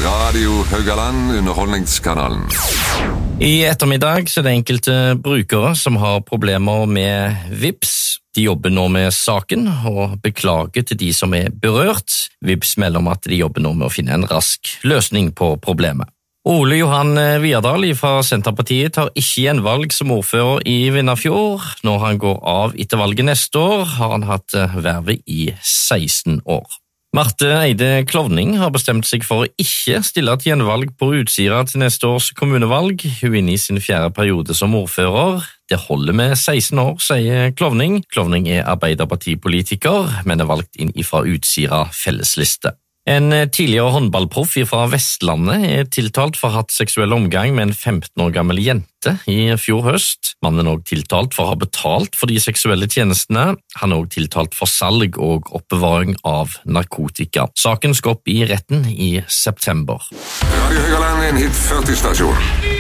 Radio Haugaland, underholdningskanalen. I ettermiddag så er det enkelte brukere som har problemer med Vipps. De jobber nå med saken og beklager til de som er berørt. Vipps melder om at de jobber nå med å finne en rask løsning på problemet. Ole Johan Viadal fra Senterpartiet tar ikke gjenvalg som ordfører i Vindafjord. Når han går av etter valget neste år, har han hatt vervet i 16 år. Marte Eide Klovning har bestemt seg for å ikke stille til gjenvalg på Utsira til neste års kommunevalg. Hun er inne i sin 4. periode som ordfører. Det holder med 16 år, sier Klovning. Klovning er arbeiderpartipolitiker, men er valgt inn fra Utsira fellesliste. En tidligere håndballproff fra Vestlandet er tiltalt for å ha hatt seksuell omgang med en 15 år gammel jente i fjor høst. Mannen er også tiltalt for å ha betalt for de seksuelle tjenestene. Han er også tiltalt for salg og oppbevaring av narkotika. Saken skal opp i retten i september. Radio Haugaland, en hit 40-stasjon.